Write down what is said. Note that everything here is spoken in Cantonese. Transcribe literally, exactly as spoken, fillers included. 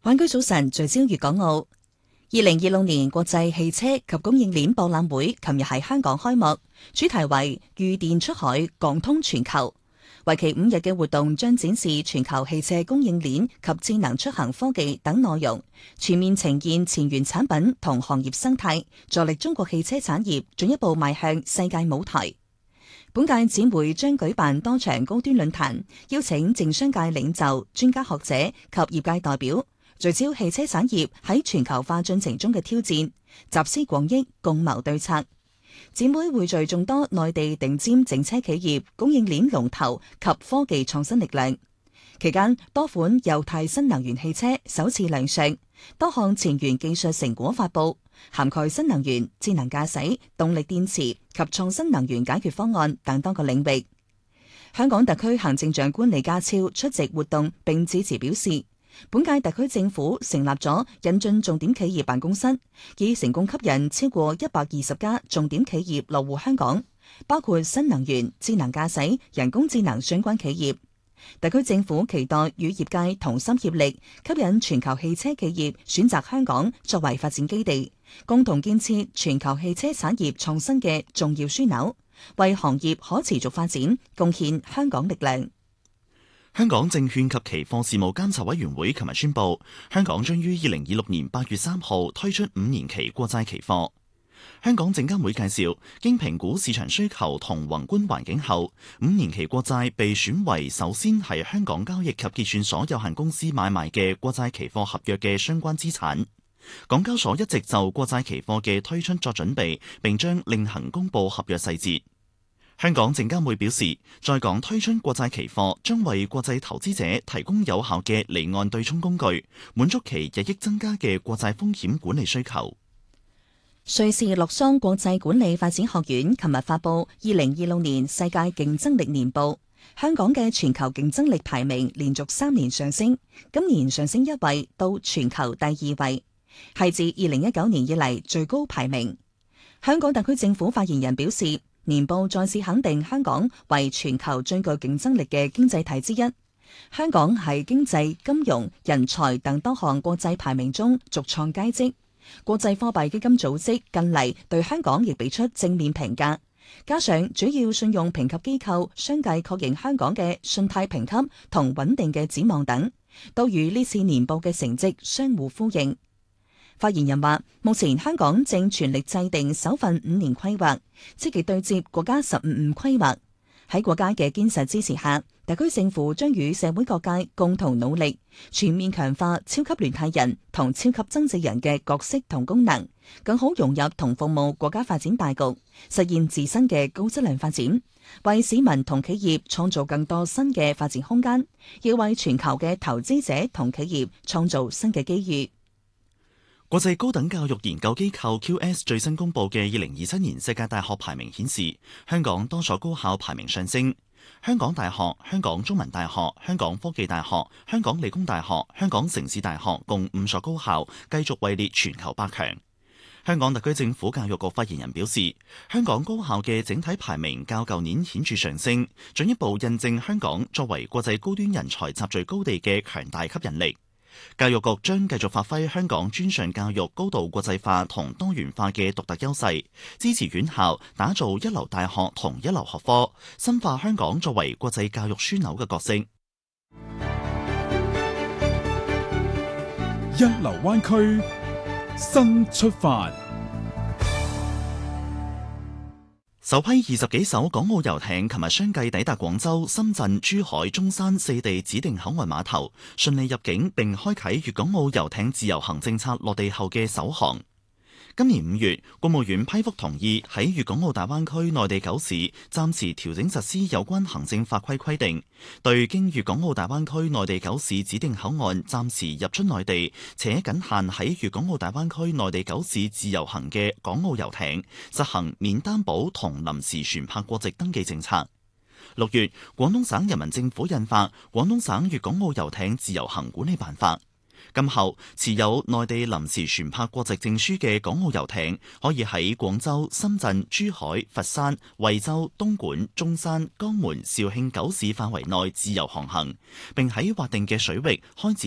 灣區早晨，聚焦粵港澳。二零二六年國際汽車及供應鏈博覽會琴日喺香港開幕，主題為御電出海，共通全球。為期五日嘅活動將展示全球汽車供應鏈及智能出行科技等內容，全面呈現前沿產品同行業生態，助力中國汽車產業進一步邁向世界舞台。本屆展會將舉辦多場高端論壇，邀請政商界領袖、專家學者及業界代表，聚焦汽車產業喺全球化進程中嘅挑戰，集思廣益，共謀對策。展會匯聚眾多內地頂尖整車企業、供應鏈龍頭及科技創新力量。期間，多款油態新能源汽車首次亮相，多項前沿技術成果發佈，涵蓋新能源、智能駕駛、動力電池及創新能源解決方案等多個領域。香港特區行政長官李家超出席活動並致辭表示，本屆特區政府成立咗引進重點企業辦公室，已成功吸引超過一百二十家重點企業落戶香港，包括新能源、智能駕駛、人工智能相關企業。特區政府期待與業界同心協力，吸引全球汽車企業選擇香港作為發展基地，共同建設全球汽車產業創新嘅重要樞紐，為行業可持續發展貢獻香港力量。 香港證券及期貨事務監察委員會琴日宣布，香港將於二零二六年八月三號推出五年期國債期貨。香港證監會介紹，經評估市場需求同宏觀環境後，五年期國債被選為首先係香港交易及結算所有限公司買賣嘅國債期貨合約嘅相關資產。港交所一直就國債期貨嘅推出作準備，並將另行公佈合約細節。香港證監會表示，在港推出國債期貨將為國際投資者提供有效嘅離岸對沖工具，滿足其日益增加嘅國際風險管理需求。 瑞士洛桑國際管理發展學院琴日發布二零二六年世界競爭力年報，香港嘅全球競爭力排名連續三年上升，今年上升一位到全球第二位，係自二零一九年以嚟最高排名。香港特區政府發言人表示，年報再次肯定香港為全球最具競爭力嘅經濟體之一。香港喺經濟、金融、人才等多項國際排名中續創佳績。國際貨幣基金組織近嚟對香港亦俾出正面評價，加上主要信用評級機構相繼確認香港嘅信貸評級同穩定嘅展望等，都與呢次年報嘅成績相互呼應。發言人話，目前香港正全力制定首份五年規劃，積極對接國家十五五規劃。喺國家嘅堅實支持下，特區政府將與社會各界共同努力，全面強化超級聯繫人同超級增值人嘅角色同功能，更好融入同服務國家發展大局，實現自身嘅高質量發展，為市民同企業創造更多新嘅發展空間，要為全球嘅投資者同企業創造新嘅機遇。 國際高等教育研究機構 Q S 最新公布嘅二零二七年世界大學排名顯示，香港多所高校排名上升。香港大學、香港中文大學、香港科技大學、香港理工大學、香港城市大學共五所高校繼續位列全球百強。香港特區政府教育局發言人表示，香港高校嘅整體排名較舊年顯著上升，進一步印證香港作為國際高端人才集聚高地嘅強大吸引力。教育局將繼續發揮香港專上教育高度國際化同多元化嘅獨特優勢，支持院校打造一流大學同一流學科，深化香港作為國際教育樞紐嘅角色。 一流灣區，新出發。 首批二十幾艘港澳遊艇琴日相繼抵達廣州、深圳、珠海、中山四地指定口岸碼頭，順利入境並開啟粵港澳遊艇自由行政策落地後嘅首航。今年五月，國務院批覆同意喺粵港澳大灣區內地九市暫時調整實施有關行政法規規定，對經粵港澳大灣區內地九市指定口岸暫時入出內地且僅限喺粵港澳大灣區內地九市自由行嘅港澳遊艇，實行免擔保同臨時船舶國籍登記政策。六月，廣東省人民政府印發《廣東省粵港澳遊艇自由行管理辦法》。今後持有內地臨時船舶國籍證書嘅港澳遊艇，可以喺廣州、深圳、珠海、佛山、惠州、東莞、中山、江門、肇慶九市範圍內自由航行，並喺劃定嘅水域開展